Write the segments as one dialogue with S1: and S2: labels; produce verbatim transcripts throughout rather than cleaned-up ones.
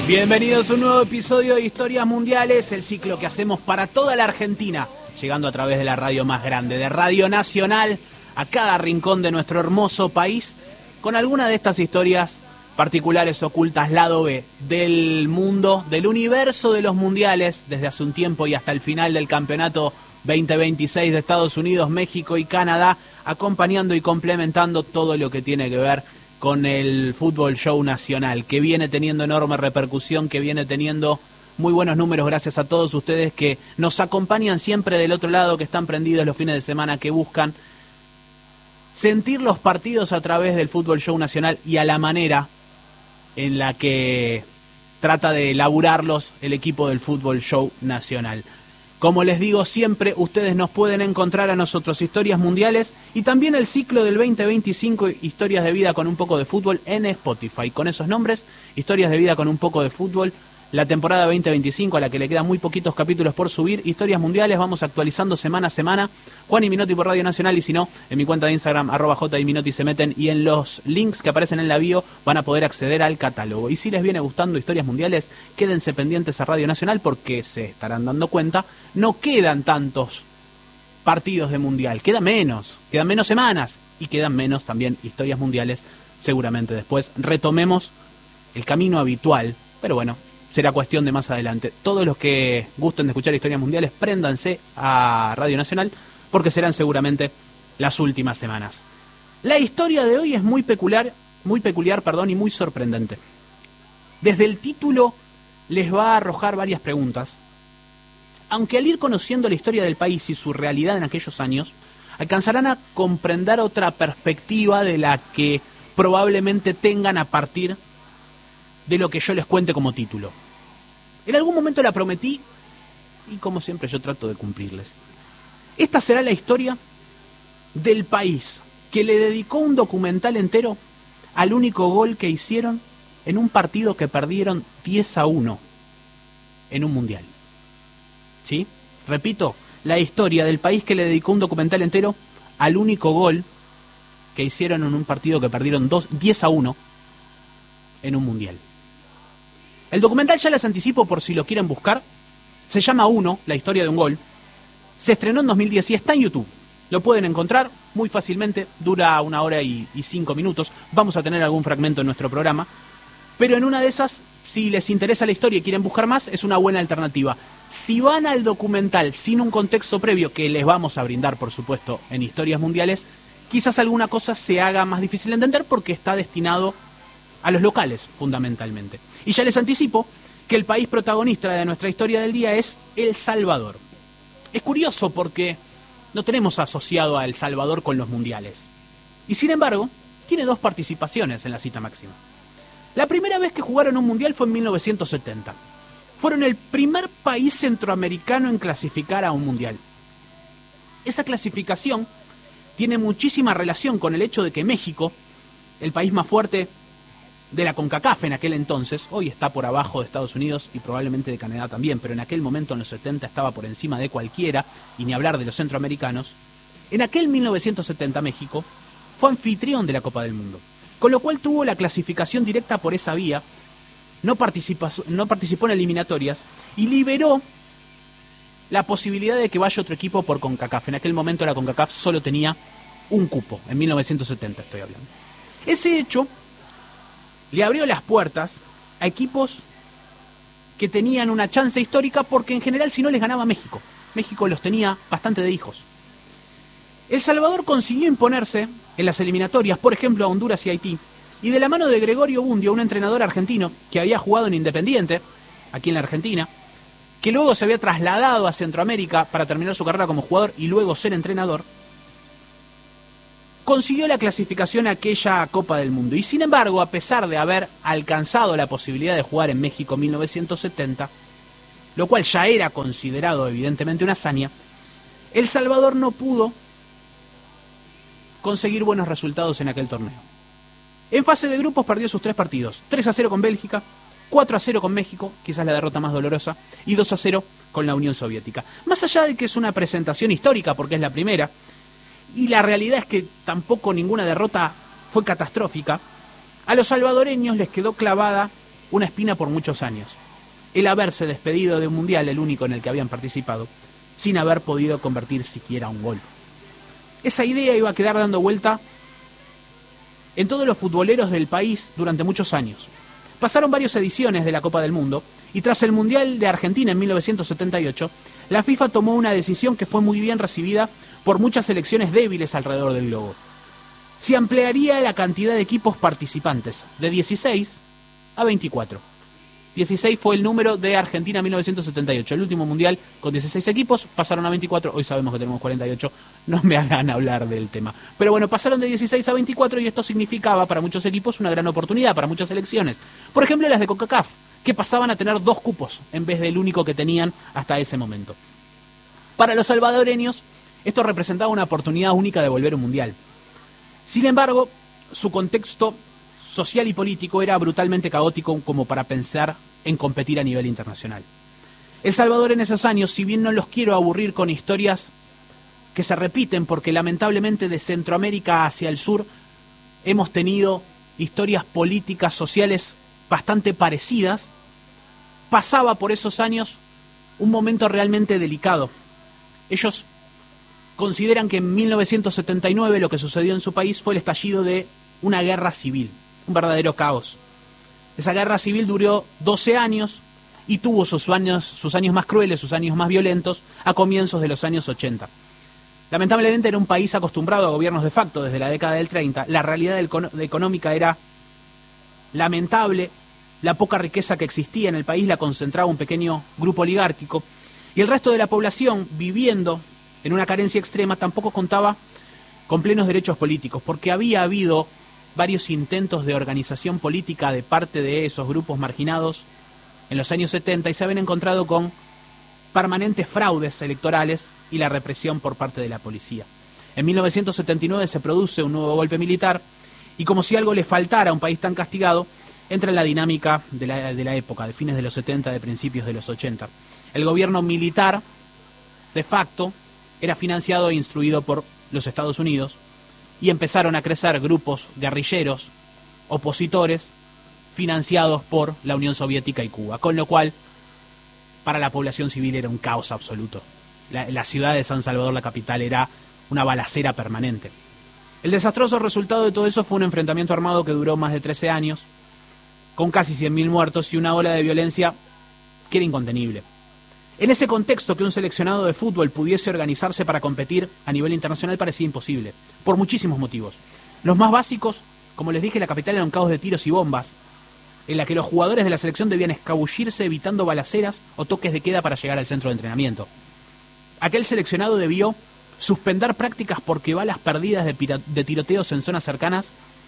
S1: Bienvenidos a un nuevo episodio de Historias Mundiales, el ciclo que hacemos para toda la Argentina, llegando a través de la radio más grande, de Radio Nacional, a cada rincón de nuestro hermoso país, con alguna de estas historias particulares ocultas, lado B, del mundo, del universo de los mundiales, desde hace un tiempo y hasta el final del campeonato veinte veintiséis de Estados Unidos, México y Canadá, acompañando y complementando todo lo que tiene que ver con el fútbol show nacional, que viene teniendo enorme repercusión, que viene teniendo muy buenos números gracias a todos ustedes que nos acompañan siempre del otro lado, que están prendidos los fines de semana, que buscan sentir los partidos a través del fútbol show nacional y a la manera en la que trata de elaborarlos el equipo del fútbol show nacional. Como les digo siempre, ustedes nos pueden encontrar a nosotros, Historias Mundiales, y también el ciclo del veinte veinticinco, Historias de Vida con un poco de fútbol, en Spotify. Con esos nombres, Historias de Vida con un poco de fútbol, la temporada veinte veinticinco, a la que le quedan muy poquitos capítulos por subir. Historias Mundiales, vamos actualizando semana a semana. Juan y Minotti por Radio Nacional, y si no, en mi cuenta de Instagram, arroba J y Minotti, se meten y en los links que aparecen en la bio van a poder acceder al catálogo. Y si les viene gustando Historias Mundiales, quédense pendientes a Radio Nacional, porque se estarán dando cuenta, no quedan tantos partidos de Mundial, queda menos, quedan menos semanas y quedan menos también Historias Mundiales. Seguramente después retomemos el camino habitual, pero bueno, será cuestión de más adelante. Todos los que gusten de escuchar Historias Mundiales, préndanse a Radio Nacional, porque serán seguramente las últimas semanas. La historia de hoy es muy peculiar, muy peculiar, perdón, y muy sorprendente. Desde el título les va a arrojar varias preguntas, aunque al ir conociendo la historia del país y su realidad en aquellos años, alcanzarán a comprender otra perspectiva de la que probablemente tengan a partir de lo que yo les cuente como título. En algún momento la prometí y como siempre yo trato de cumplirles. Esta será la historia del país que le dedicó un documental entero al único gol que hicieron en un partido que perdieron diez a uno en un mundial. ¿Sí? Repito, la historia del país que le dedicó un documental entero al único gol que hicieron en un partido que perdieron diez a uno en un mundial. El documental, ya les anticipo por si lo quieren buscar, se llama Uno, la historia de un gol. Se estrenó en dos mil diez y está en YouTube. Lo pueden encontrar muy fácilmente, dura una hora y, y cinco minutos. Vamos a tener algún fragmento en nuestro programa. Pero en una de esas, si les interesa la historia y quieren buscar más, es una buena alternativa. Si van al documental sin un contexto previo, que les vamos a brindar, por supuesto, en Historias Mundiales, quizás alguna cosa se haga más difícil de entender porque está destinado a los locales, fundamentalmente. Y ya les anticipo que el país protagonista de nuestra historia del día es El Salvador. Es curioso porque no tenemos asociado a El Salvador con los mundiales. Y sin embargo, tiene dos participaciones en la cita máxima. La primera vez que jugaron un mundial fue en mil novecientos setenta. Fueron el primer país centroamericano en clasificar a un mundial. Esa clasificación tiene muchísima relación con el hecho de que México, el país más fuerte de la CONCACAF en aquel entonces, hoy está por abajo de Estados Unidos y probablemente de Canadá también, pero en aquel momento, en los setenta, estaba por encima de cualquiera, y ni hablar de los centroamericanos. En aquel mil novecientos setenta México fue anfitrión de la Copa del Mundo, con lo cual tuvo la clasificación directa por esa vía, no participó, no participó en eliminatorias y liberó la posibilidad de que vaya otro equipo por CONCACAF. En aquel momento la CONCACAF solo tenía un cupo, en mil novecientos setenta estoy hablando. Ese hecho le abrió las puertas a equipos que tenían una chance histórica, porque en general si no les ganaba México. México los tenía bastante de hijos. El Salvador consiguió imponerse en las eliminatorias, por ejemplo a Honduras y Haití, y de la mano de Gregorio Bundio, un entrenador argentino que había jugado en Independiente, aquí en la Argentina, que luego se había trasladado a Centroamérica para terminar su carrera como jugador y luego ser entrenador, consiguió la clasificación a aquella Copa del Mundo. Y sin embargo, a pesar de haber alcanzado la posibilidad de jugar en México en mil novecientos setenta, lo cual ya era considerado evidentemente una hazaña, El Salvador no pudo conseguir buenos resultados en aquel torneo. En fase de grupos perdió sus tres partidos, tres a cero con Bélgica, cuatro a cero con México, quizás la derrota más dolorosa, y dos a cero con la Unión Soviética. Más allá de que es una presentación histórica, porque es la primera, y la realidad es que tampoco ninguna derrota fue catastrófica, a los salvadoreños les quedó clavada una espina por muchos años: el haberse despedido de un mundial, el único en el que habían participado, sin haber podido convertir siquiera un gol. Esa idea iba a quedar dando vuelta en todos los futboleros del país durante muchos años. Pasaron varias ediciones de la Copa del Mundo, y tras el Mundial de Argentina en mil novecientos setenta y ocho, la FIFA tomó una decisión que fue muy bien recibida por muchas selecciones débiles alrededor del globo. Se ampliaría la cantidad de equipos participantes, de dieciséis a veinticuatro. dieciséis fue el número de Argentina en mil novecientos setenta y ocho. El último mundial con dieciséis equipos, pasaron a veinticuatro. Hoy sabemos que tenemos cuarenta y ocho. No me hagan hablar del tema. Pero bueno, pasaron de dieciséis a veinticuatro, y esto significaba para muchos equipos una gran oportunidad, para muchas selecciones. Por ejemplo, las de CONCACAF, que pasaban a tener dos cupos en vez del único que tenían hasta ese momento. Para los salvadoreños, esto representaba una oportunidad única de volver a un mundial. Sin embargo, su contexto social y político era brutalmente caótico como para pensar en competir a nivel internacional. El Salvador en esos años, si bien no los quiero aburrir con historias que se repiten, porque lamentablemente de Centroamérica hacia el sur hemos tenido historias políticas, sociales bastante parecidas, pasaba por esos años un momento realmente delicado. Ellos consideran que en mil novecientos setenta y nueve lo que sucedió en su país fue el estallido de una guerra civil, un verdadero caos. Esa guerra civil duró doce años y tuvo sus años, sus años más crueles, sus años más violentos, a comienzos de los años ochenta. Lamentablemente era un país acostumbrado a gobiernos de facto desde la década del treinta. La realidad económica era lamentable, la poca riqueza que existía en el país la concentraba un pequeño grupo oligárquico, y el resto de la población, viviendo en una carencia extrema, tampoco contaba con plenos derechos políticos, porque había habido varios intentos de organización política de parte de esos grupos marginados en los años setenta, y se habían encontrado con permanentes fraudes electorales y la represión por parte de la policía. En mil novecientos setenta y nueve se produce un nuevo golpe militar, y como si algo le faltara a un país tan castigado, entra en la dinámica de la, de la época, de fines de los setenta, de principios de los ochenta. El gobierno militar, de facto, era financiado e instruido por los Estados Unidos, y empezaron a crecer grupos guerrilleros, opositores, financiados por la Unión Soviética y Cuba, con lo cual para la población civil era un caos absoluto. La, la ciudad de San Salvador, la capital, era una balacera permanente. El desastroso resultado de todo eso fue un enfrentamiento armado que duró más de trece años, con casi cien mil muertos y una ola de violencia que era incontenible. En ese contexto, que un seleccionado de fútbol pudiese organizarse para competir a nivel internacional parecía imposible, por muchísimos motivos. Los más básicos, como les dije, la capital era un caos de tiros y bombas, en la que los jugadores de la selección debían escabullirse evitando balaceras o toques de queda para llegar al centro de entrenamiento. Aquel seleccionado debió suspender prácticas porque balas perdidas de, pira- de tiroteos en zonas cercanas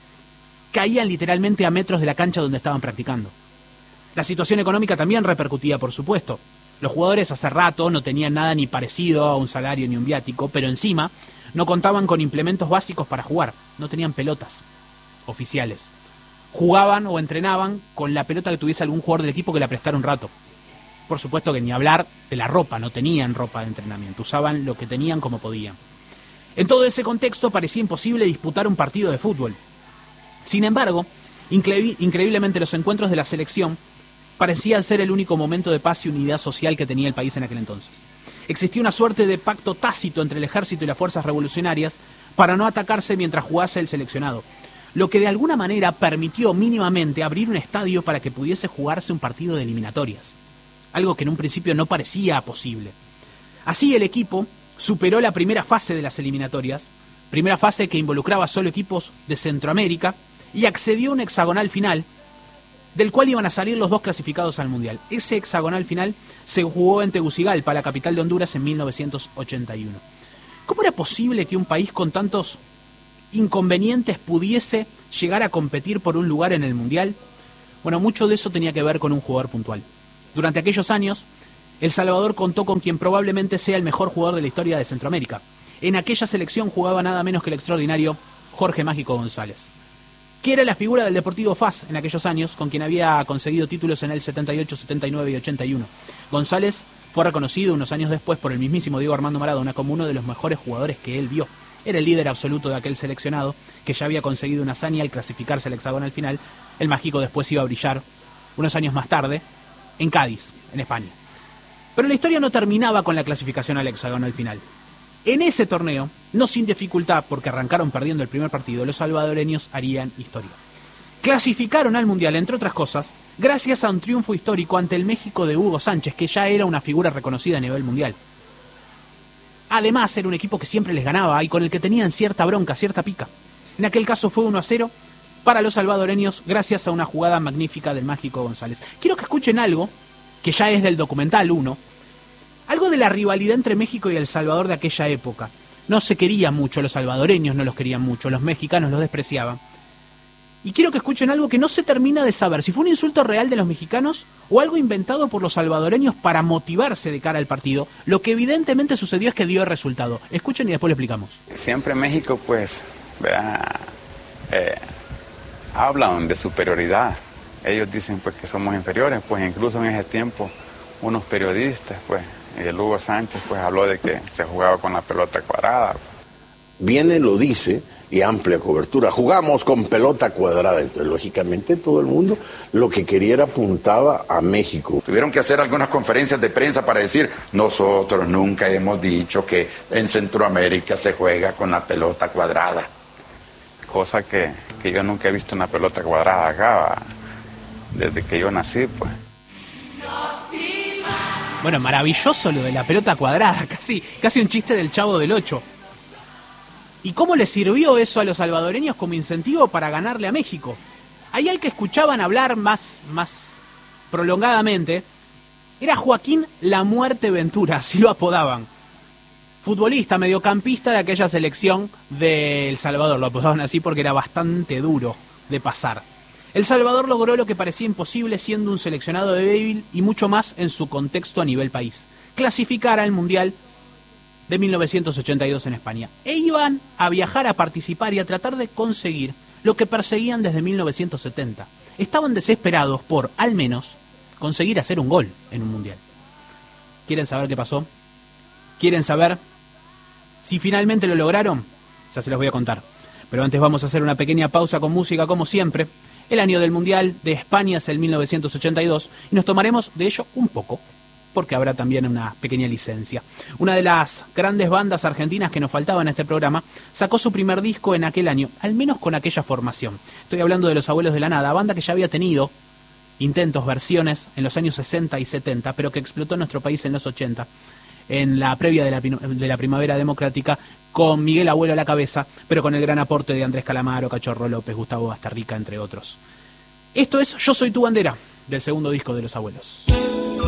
S1: caían literalmente a metros de la cancha donde estaban practicando. La situación económica también repercutía, por supuesto. Los jugadores hace rato no tenían nada ni parecido a un salario ni un viático, pero encima no contaban con implementos básicos para jugar. No tenían pelotas oficiales. Jugaban o entrenaban con la pelota que tuviese algún jugador del equipo que la prestara un rato. Por supuesto que ni hablar de la ropa, no tenían ropa de entrenamiento, usaban lo que tenían como podían. En todo ese contexto parecía imposible disputar un partido de fútbol. Sin embargo, incre- increíblemente los encuentros de la selección parecían ser el único momento de paz y unidad social que tenía el país en aquel entonces. Existía una suerte de pacto tácito entre el ejército y las fuerzas revolucionarias para no atacarse mientras jugase el seleccionado, lo que de alguna manera permitió mínimamente abrir un estadio para que pudiese jugarse un partido de eliminatorias, algo que en un principio no parecía posible. Así el equipo superó la primera fase de las eliminatorias, primera fase que involucraba solo equipos de Centroamérica, y accedió a un hexagonal final, del cual iban a salir los dos clasificados al Mundial. Ese hexagonal final se jugó en Tegucigalpa, la capital de Honduras, en mil novecientos ochenta y uno. ¿Cómo era posible que un país con tantos inconvenientes pudiese llegar a competir por un lugar en el Mundial? Bueno, mucho de eso tenía que ver con un jugador puntual. Durante aquellos años, El Salvador contó con quien probablemente sea el mejor jugador de la historia de Centroamérica. En aquella selección jugaba nada menos que el extraordinario Jorge Mágico González, que era la figura del Deportivo F A S en aquellos años, con quien había conseguido títulos en el setenta y ocho, setenta y nueve y ochenta y uno. González fue reconocido unos años después por el mismísimo Diego Armando Maradona como uno de los mejores jugadores que él vio. Era el líder absoluto de aquel seleccionado, que ya había conseguido una hazaña al clasificarse al hexagonal final. El Mágico después iba a brillar unos años más tarde, en Cádiz, en España. Pero la historia no terminaba con la clasificación al hexagonal final. En ese torneo, no sin dificultad porque arrancaron perdiendo el primer partido, los salvadoreños harían historia. Clasificaron al Mundial, entre otras cosas, gracias a un triunfo histórico ante el México de Hugo Sánchez, que ya era una figura reconocida a nivel mundial. Además, era un equipo que siempre les ganaba y con el que tenían cierta bronca, cierta pica. En aquel caso fue uno a cero para los salvadoreños gracias a una jugada magnífica del Mágico González. Quiero que escuchen algo, que ya es del documental uno, algo de la rivalidad entre México y El Salvador de aquella época. No se querían mucho, los salvadoreños no los querían mucho, los mexicanos los despreciaban. Y quiero que escuchen algo que no se termina de saber, si fue un insulto real de los mexicanos o algo inventado por los salvadoreños para motivarse de cara al partido. Lo que evidentemente sucedió es que dio resultado. Escuchen y después lo explicamos.
S2: Siempre México, pues, ¿verdad? Eh, hablan de superioridad. Ellos dicen, pues, que somos inferiores. Pues incluso en ese tiempo, unos periodistas, pues, el Hugo Sánchez, pues, habló de que se jugaba con la pelota cuadrada.
S3: Viene, lo dice, y amplia cobertura. Jugamos con pelota cuadrada. Entonces, lógicamente, todo el mundo lo que quería era apuntaba a México.
S4: Tuvieron que hacer algunas conferencias de prensa para decir, nosotros nunca hemos dicho que en Centroamérica se juega con la pelota cuadrada.
S2: Cosa que, que yo nunca he visto una pelota cuadrada acá, desde que yo nací, pues.
S1: Bueno, maravilloso lo de la pelota cuadrada, casi, casi un chiste del Chavo del Ocho. ¿Y cómo le sirvió eso a los salvadoreños como incentivo para ganarle a México? Ahí al que escuchaban hablar más, más prolongadamente era Joaquín La Muerte Ventura, así lo apodaban. Futbolista, mediocampista de aquella selección de El Salvador, lo apodaban así porque era bastante duro de pasar. El Salvador logró lo que parecía imposible siendo un seleccionado débil y mucho más en su contexto a nivel país. Clasificar al Mundial de mil novecientos ochenta y dos en España. E iban a viajar a participar y a tratar de conseguir lo que perseguían desde mil novecientos setenta. Estaban desesperados por, al menos, conseguir hacer un gol en un Mundial. ¿Quieren saber qué pasó? ¿Quieren saber si finalmente lo lograron? Ya se los voy a contar. Pero antes vamos a hacer una pequeña pausa con música, como siempre. El año del Mundial de España es el mil novecientos ochenta y dos y nos tomaremos de ello un poco, porque habrá también una pequeña licencia. Una de las grandes bandas argentinas que nos faltaba en este programa sacó su primer disco en aquel año, al menos con aquella formación. Estoy hablando de Los Abuelos de la Nada, banda que ya había tenido intentos, versiones en los años sesenta y setenta, pero que explotó en nuestro país en los ochenta, en la previa de la, de la Primavera Democrática, con Miguel Abuelo a la cabeza, pero con el gran aporte de Andrés Calamaro, Cachorro López, Gustavo Bastarrica, entre otros. Esto es Yo Soy Tu Bandera, del segundo disco de Los Abuelos.